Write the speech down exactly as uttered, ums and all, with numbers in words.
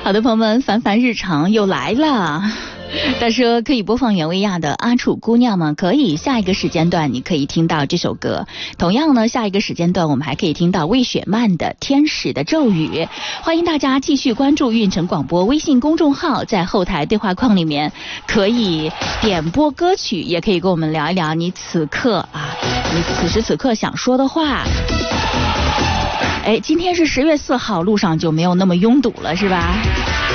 好的，朋友们，凡凡日常又来了。大叔可以播放袁维亚的《阿楚姑娘》吗？可以，下一个时间段你可以听到这首歌。同样呢，下一个时间段我们还可以听到魏雪漫的《天使的咒语》。欢迎大家继续关注运城广播微信公众号，在后台对话框里面可以点播歌曲，也可以跟我们聊一聊你此刻啊，你此时此刻想说的话。哎，今天是十月四号，路上就没有那么拥堵了，是吧？